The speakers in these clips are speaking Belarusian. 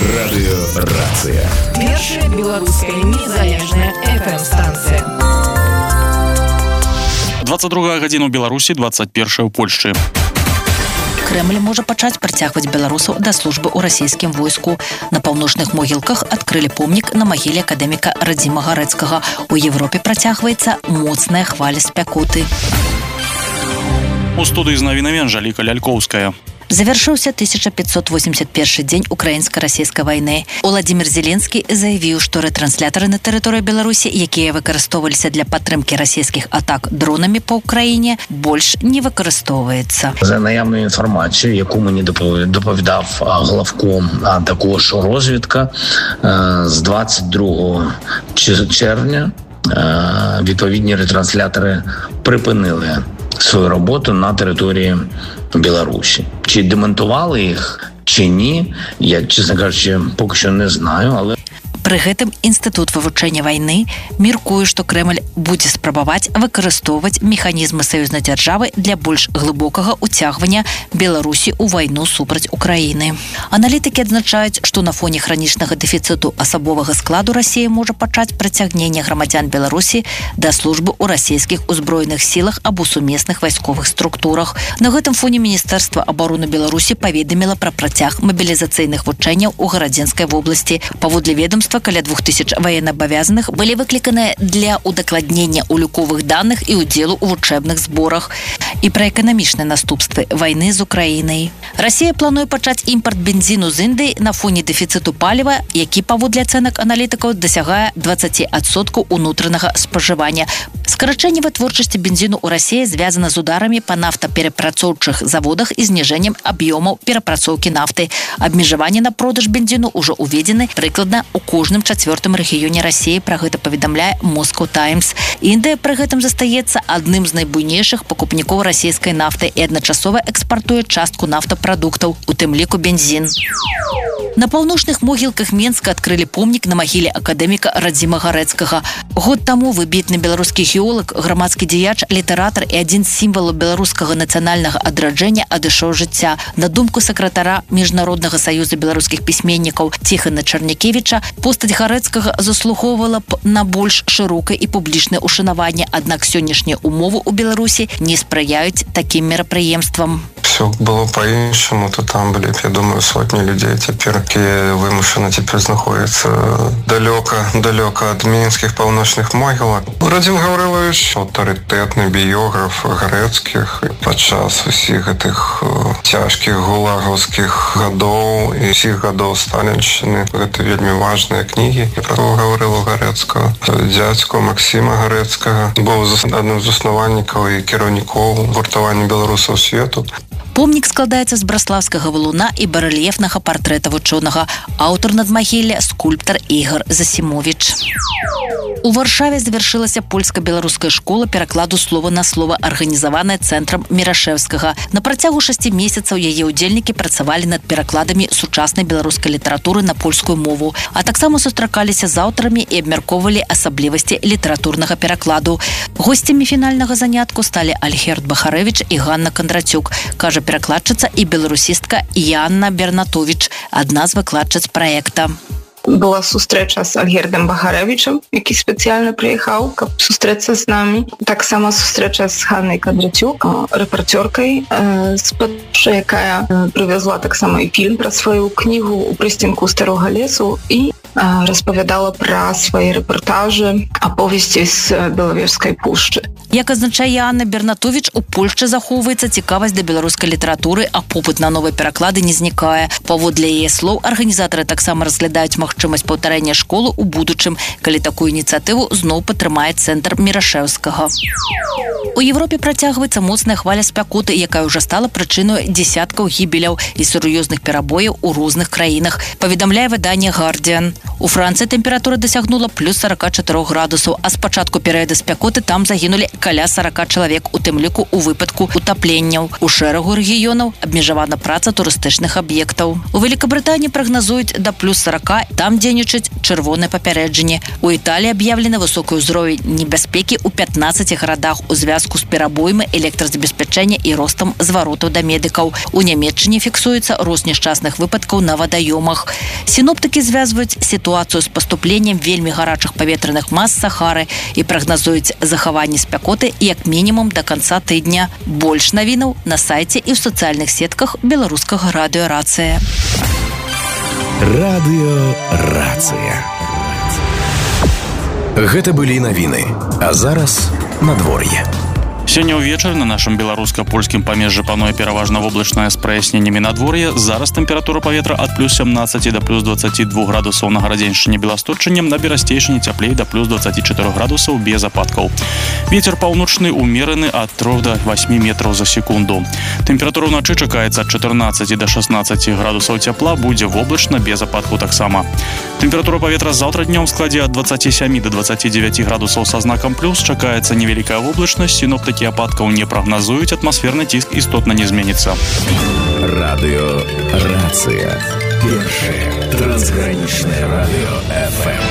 Радыёрацыя. Першая беларуская незалежная FM-станцыя. 22 гадзіна ў Беларусі, 21 ў Польшчы. Крэмль можа пачаць прыцягваць беларусаў да службы ў расійскім войску. На паўночных могілках адкрылі помнік на магіле акадэміка Радзіма Гарэцкага. У Европе працягваецца моцная хваля спякоты. У студыі з навінамі Анжаліка Лялькоўская. Завершыўся 1581 дзень украінска-расійскай вайны. Уладзімір Зеленскі заявіў, што рэтрансляторы на тэрыторыі Беларусі, якія выкарыстоўваліся для падтрымкі расійскіх атак дронамі па ўкраіне, больш не выкарыстоўваецца. За наявною інфармацією, яку мені доповідав главком, а також розвідка, з 22 червня відповідні ретранслятори припинили свою роботу на території Білорусі. Чи демонтували їх, чи ні, я, чесно кажучи, поки що не знаю, але... Пры гэтым Інстытут вывучэння вайны мяркуе, што Крэмль будзе спрабаваць выкарыстоўваць механізмы саюзнай дзяржавы для больш глыбокага ўцягвання Беларусі ў вайну супраць Украіны. Аналітыкі адзначаюць, што на фоне хранічнага дэфіцыту асабовага складу Расія можа пачаць прыцягненне грамадзян Беларусі да службы ў расійскіх узброеных сілах або сумесных вайсковых структурах. На гэтым фоне Міністэрства абароны Беларусі паведаміла пра працяг мабілізацыйных вучэнняў у Гарадзенскай вобласці. Паводле ведомства, каля 2000 военноабавязаных былі выкліканыя для удакладнення уліковых даных і ўдзелу ў вучэбных зборах. І пра эканамічныя наступствы вайны з Украінай. Расія плануе пачаць імпарт бензіну з Індыі на фоне дэфіцыту паліва, які паводле ацэнак аналітыкаў дасягае 20% унутранага спажывання. Скарачэнне вытворчасці бензіну ў Расіі звязана з ударамі па нафтаперапрацоўчых заводах і зніжэннем аб'ёмаў перапрацоўкі нафты. Абмежаванне на продаж бензіну ўжо ўведзены прыкладна ў кожным чацвёртым рэгіёне Расіі, пра гэта паведамляе Moscow Times. Індыя пры гэтым застаецца адным з найбуйнейшых пакупнікоў расійскай нафты і адначасова экспартуе частку нафтапрадуктаў, у тым ліку бензін. На паўночных могілках Менска адкрылі помнік на магіле акадэміка Радзіма Гарэцкага. Год таму выбітны беларускі геолог, грамадскі дзеяч, літаратар і адзін з сімвалаў беларускага нацыянальнага адраджэння адышоў жыцця. На думку сакратара Міжнароднага саюза беларускіх пісьменнікаў Ціхана Чарнякевіча, постаць Гарэцкага заслугоўвала б на больш шырокае і публічнае ўшанаванне, аднак сённяшнія умовы ў Беларусі не спрыяюць такім мерапрыемствам. Все было по-іншому, то там были, я думаю, сотни людей теперь, которые вымушаны теперь знаходятся далеко от мінскіх паўночных могілак. Радзім Гаврилович, аўтарытэтны біёграф Гарэцкіх, падчас усіх гэтых цяжкіх гулагаўскіх гадоў і усіх гадоў сталіншчыны. Гэта вельмі важныя кнігі пра Гаврылу Гарэцкага. Дзядзьку Максіма Гарэцкага быў адным з заснавальнікаў і кіраўнікоў гуртавання беларусаў свету. Помнік складаецца з браслаўскага валуна і барэльефнага партрэта вучонага. Аўтар надмагілля скульптар Ігор Засімовіч. У Варшаве завяршылася польска-беларуская школа перакладу слова на слова, арганізаваная цэнтрам Мірашэўскага. На працягу 6 месяцаў яе ўдзельнікі працавалі над перакладамі сучаснай беларускай літаратуры на польскую мову, а таксама сустракаліся з аўтарамі і абмяркоўвалі асаблівасці літаратурнага перакладу. Госцямі фінальнага занятку сталі Альгерд Бахарэвіч і Ганна Кандрацюк, кажа перакладчыца і беларусістка Яна Бернатовіч, адна з выкладчыц праекта. Была сустрэча з Альгердам Бахарэвічам, які спецыяльна прыехаў, каб сустрэцца з намі. Таксама сустрэча з Ганнай Кандрацюк, рэпарцёркай з Польшчы, якая прывязла таксама і фільм пра сваю кнігу «У прыстенку старога лесу» і распавядала пра свае рэпартажы, аповесці з Белавежскай пушчы. Як азначае Яна Бернатовіч, у Польшчы захоўваецца цікавасць да беларускай літаратуры, а попыт на новыя пераклады не знікае. Паводле яе слоў, арганізатары таксама разглядаюць магчымасць паўтарэння школы ў будучым, калі такую ініцыятыву зноў падтрымае цэнтр Мірашэўскага. У Европе працягваецца моцная хваля спякоты, якая ўжо стала прычыною дзесяткаў гібеляў і сур'ёзных перабояў у розных краінах, паведамляе выданне Guardian. У Францыі тэмпература дасягнула плюс 44 градусаў, а з пачатку перыяда спякоты там загінулі каля 40 чалавек, у тым ліку у выпадку утапленняў. У шэрагу рэгіёнаў абмежавана праца турыстычных аб'ектаў. У Великабрытаніі прагназуюць да плюс 40, там дзейнічаць чырвонае папярэджанне. У Італіі аб'яўлены высокі ўзровень небяспекі ў 15 гарадах у звязку з перабоямі электразабеспячэння і ростам зваротаў да медыкаў. У Нямецчыне фіксуецца рост нешчасных выпадкаў на вадаёмах. Сіноптыкі звязваюць сітуацыю з паступленнем вельмі гарачых паветраных мас з Сахары і прагназуюць захаванне спякоты як мінімум да канца тыдня. Больш навінаў на сайце і ў сацыяльных сетках беларускага радыё «Рацыя». Радыё «Рацыя». Гэта былі навіны, а зараз надвор'е. Сёння ўвечары на нашым беларуска-польскім памежжы пануе пераважна воблачнае з праясненнямі надвор'я. Зараз тэмпература паветра ад плюс 17 да плюс 22 градусаў на гарадзеншчыне Беласточчыне, на берасцейшыне цяплей да плюс 24 градусаў без ападкаў. Вецер паўночны умераны ад 3 до 8 метраў за секунду. Тэмпература ўначы чакаецца ад 14 до 16 градусаў цяпла, будзе воблачна без ападкаў таксама. Тэмпература паветра заўтра днём складзе ад 27 до 29 градусаў са знакам плюс, чакаецца невялікая воблачнасць, сіноптыкі ападкаў не прагназуюць, атмасферны ціск істотна не зменіцца. Радыё «Рацыя». Першае трансгранічнае радыё FM.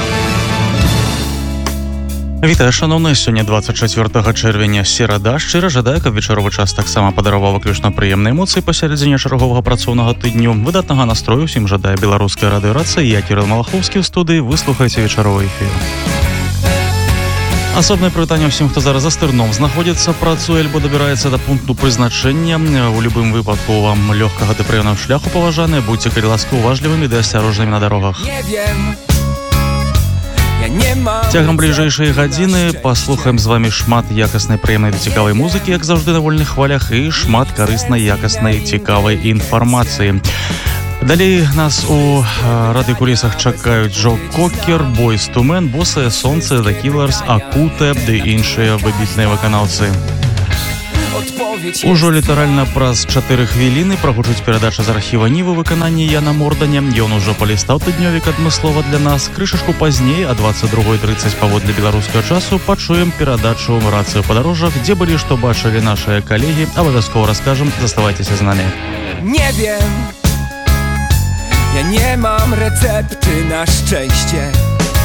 Вітаю, шановныя, сёння 24 чэрвеня, серада. Шчыра жадаю, каб вечаровы час таксама падараваў выключна прыемныя эмоцыі пасярэдзіне чарговага працоўнага тыдню. Выдатнага настрою ўсім жадае беларуская радыё «Рацыя». Я Кірыл Малахоўскі ў студыі. Вы слухаеце вечаровы эфір. Асобнае прывітанне ўсім, хто зараз за стырном знаходзіцца, працуе альбо дабіраецца да пункту прызначэння. У любым выпадку вам лёгкага ды прыемнага шляху, паважаныя. Будзьце, калі ласка, уважлівымі ды асцярожнымі на дарогах. Цягам бліжэйшай гадзіны паслухаем з вамі шмат якаснай, прыемнай ды цікавай музыкі, як заўжды на вольных хвалях, і шмат карыснай, якаснай, цікавай інфармацыі. Далей нас у радыёкулісах чакаюць Джо Кокер, Бойз ту Мен, Босае Сонце, The Killers, Акуте ды іншыя выбітныя выканаўцы. Ужо літаральна праз 4 хвіліны прагучыць перадача з архіва Нівы выкананні Яна Морданя. Ён ужо палістаў тыднёвік адмыслова для нас. Крышачку пазней, а 22:30 паводле беларускага часу, пачуем перадачу «Рацыю падарожжах», дзе былі, што бачылі нашыя калегі. Абавязкова раскажам, заставайцеся з намі. Nie wiem, ja nie mam recepty na szczęście.